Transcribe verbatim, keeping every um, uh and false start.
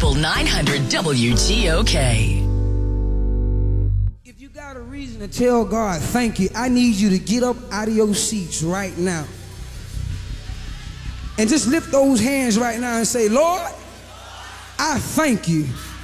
Local nine hundred W T O K. If you got a reason to tell God thank you, I need you to get up out of your seats right now. And just lift those hands right now and say, Lord, I thank you